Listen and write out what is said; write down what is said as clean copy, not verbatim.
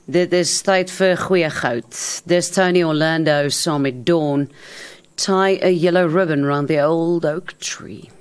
Dit is tyd vir goeie goud. Dis Tony Orlando saam met Dawn. Tie a yellow ribbon round the old oak tree.